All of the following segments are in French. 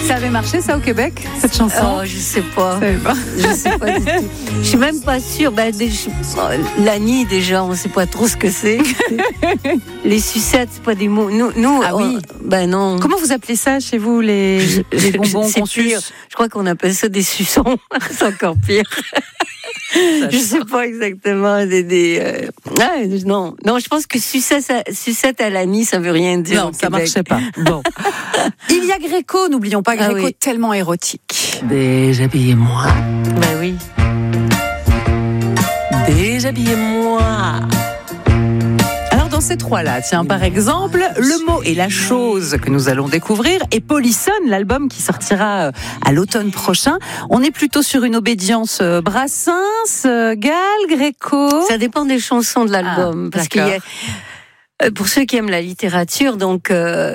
Ça avait marché ça au Québec, cette chanson? Oh, je sais pas. Je sais pas du tout. Je suis même pas sûre. L'Annie, déjà, on sait pas trop ce que c'est. Les sucettes, c'est pas des mots. Nous, ah oui. Non. Comment vous appelez ça chez vous, les bonbons qu'on suce? Je crois qu'on appelle ça des suçons. C'est encore pire. Je sais pas exactement. Non, je pense que sucette à l'Annie, ça veut rien dire. Non, ça marchait pas. Bon. Il y a Gréco, n'oublions pas Gréco, oui. Tellement érotique. Déshabillez-moi. Ben oui. Déshabillez-moi. Alors dans ces trois-là, tiens, par exemple, Le mot et la chose que nous allons découvrir et Polisson, l'album qui sortira à l'automne prochain. On est plutôt sur une obédience Brassens, Gall, Gréco. Ça dépend des chansons de l'album. Parce qu'il y a... Pour ceux qui aiment la littérature, donc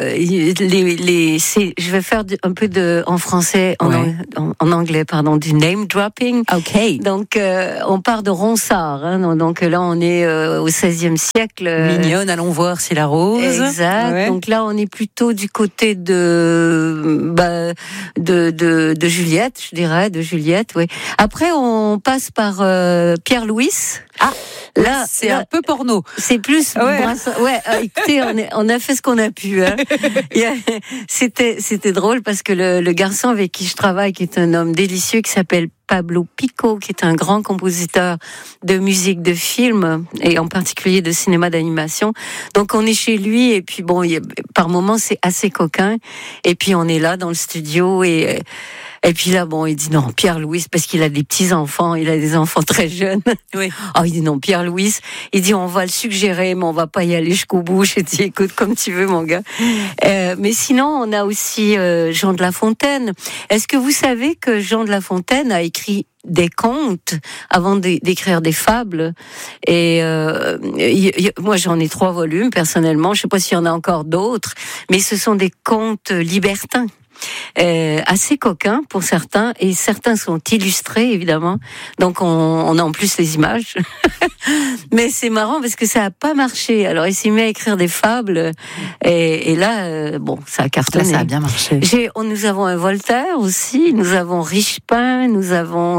je vais faire un peu en français, en anglais, pardon, du name dropping. Ok. Donc on part de Ronsard, hein, donc là on est au XVIe siècle. Mignonne, allons voir si la rose. Exact. Ouais. Donc là on est plutôt du côté de Juliette, je dirais, de Juliette. Oui. Après on passe par Pierre Louis. Ah. Là, c'est un peu porno. C'est plus. Écoutez, on a fait ce qu'on a pu. Hein. C'était drôle parce que le garçon avec qui je travaille, qui est un homme délicieux, qui s'appelle Pablo Pico, qui est un grand compositeur de musique de film et en particulier de cinéma d'animation. Donc on est chez lui et puis bon, par moments c'est assez coquin. Et puis on est là dans le studio et puis là, bon, il dit non, Pierre-Louis, parce qu'il a des petits-enfants, il a des enfants très jeunes. Oui. Oh, il dit non, Pierre-Louis, il dit on va le suggérer, mais on va pas y aller jusqu'au bout. J'ai dit écoute, comme tu veux, mon gars. Mais sinon, on a aussi Jean de La Fontaine. Est-ce que vous savez que Jean de La Fontaine a écrit des contes avant d'écrire des fables et moi j'en ai 3 volumes personnellement, je sais pas s'il y en a encore d'autres, mais ce sont des contes libertins. Assez coquins pour certains et certains sont illustrés évidemment, donc on a en plus les images. Mais c'est marrant parce que ça a pas marché, alors il s'est mis à écrire des fables et là bon, ça a cartonné. Là, ça a bien marché. Nous avons un Voltaire aussi, nous avons Richepin, nous avons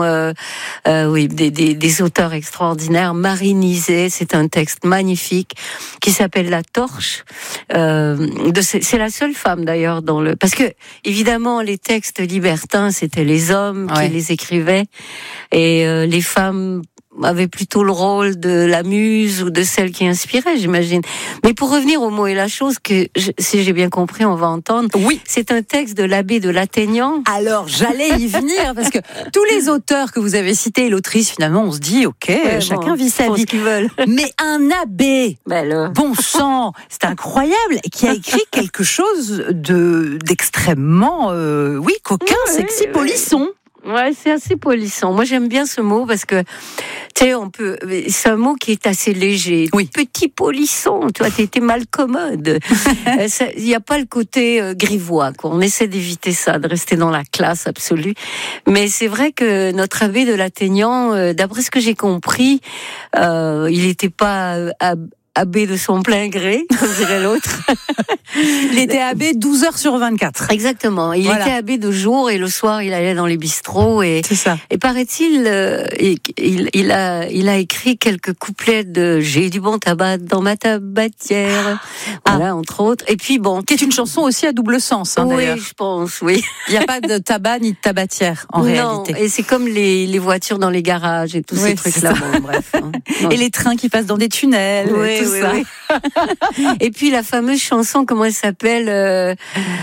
des auteurs extraordinaires. Marie Nizet, c'est un texte magnifique qui s'appelle La Torche. C'est la seule femme d'ailleurs parce que évidemment, les textes libertins, c'était les hommes qui les écrivaient, et les femmes avaient plutôt le rôle de la muse ou de celle qui inspirait, j'imagine. Mais pour revenir au mot et la chose, si j'ai bien compris, on va entendre. Oui. C'est un texte de l'abbé de Lattaignant. Alors, j'allais y venir, parce que tous les auteurs que vous avez cités, et l'autrice, finalement, on se dit, chacun vit sa vie. Ce qu'ils veulent. Mais un abbé, bon sang, c'est incroyable, qui a écrit quelque chose d'extrêmement, coquin, sexy, polisson. Ouais, c'est assez polissant. Moi, j'aime bien ce mot parce que, tu sais, c'est un mot qui est assez léger. Oui. Petit polisson, tu vois, t'es mal commode. Il n'y a pas le côté grivois, quoi. On essaie d'éviter ça, de rester dans la classe absolue. Mais c'est vrai que notre abbé de Lattaignant, d'après ce que j'ai compris, il n'était pas abbé de son plein gré, comme dirait l'autre. Il était abbé 12 heures sur 24. Exactement. Il était abbé de jour et le soir, il allait dans les bistrots. C'est ça. Et paraît-il, il a écrit quelques couplets de J'ai du bon tabac dans ma tabatière. Voilà, entre autres. Et puis bon. Qui est une chanson aussi à double sens, d'ailleurs. Oui, je pense, oui. Il n'y a pas de tabac ni de tabatière, en réalité. Et c'est comme les voitures dans les garages et tous ces trucs-là. Bon, bref. Et les trains qui passent dans des tunnels. Tout ça. Oui. Et puis la fameuse chanson, comment elle s'appelle,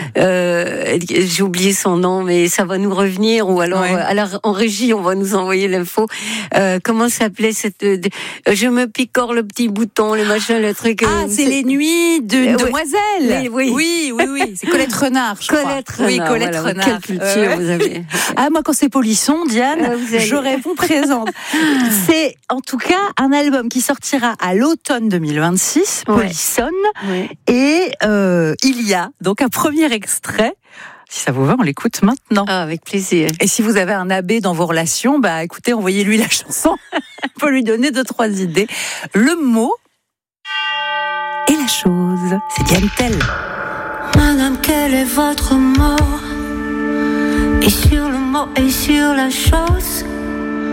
j'ai oublié son nom, mais ça va nous revenir, ou alors en régie on va nous envoyer l'info. Comment s'appelait cette je me picore le petit bouton, le machin, le truc. C'est les nuits de demoiselles. Oui. C'est Colette Renard, je crois. Colette Renard. Quelle culture vous avez. Moi quand c'est polisson, Diane, je réponds présente. C'est en tout cas un album qui sortira à l'automne 2026, Polisson. Et il y a donc un premier extrait. Si ça vous va, on l'écoute maintenant. Avec plaisir. Et si vous avez un abbé dans vos relations, écoutez, envoyez-lui la chanson. On peut lui donner 2-3 idées. Le mot et la chose. C'est Diane Tell. Madame, quel est votre mot? est sur la chausse.